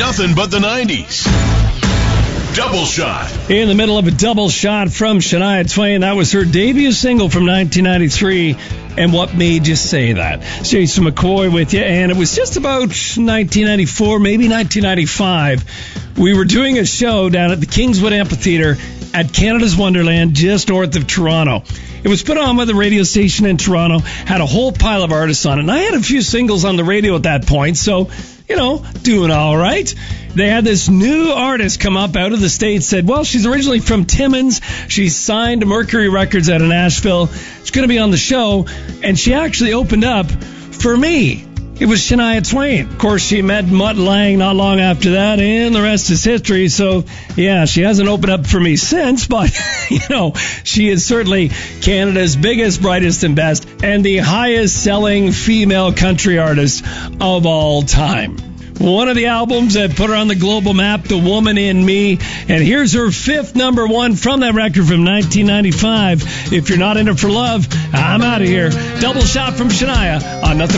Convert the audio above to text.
nothing but the 90s. Double Shot. In the middle of a double shot from Shania Twain. That was her debut single from 1993. And what made you say that? Jason McCoy with you. And it was just about 1994, maybe 1995. We were doing a show down at the Kingswood Amphitheater at Canada's Wonderland, just north of Toronto. It was put on by the radio station in Toronto, had a whole pile of artists on it. And I had a few singles on the radio at that point, so, doing all right. They had this new artist come up out of the States, said, well, she's originally from Timmins. She's signed to Mercury Records out of Nashville. She's going to be on the show. And she actually opened up for me. It was Shania Twain. Of course, she met Mutt Lange not long after that, and the rest is history. So, yeah, she hasn't opened up for me since, but, she is certainly Canada's biggest, brightest, and best, and the highest-selling female country artist of all time. One of the albums that put her on the global map, The Woman in Me. And here's her fifth number one from that record from 1995. If you're not in it for love, I'm out of here. Double shot from Shania on Nothing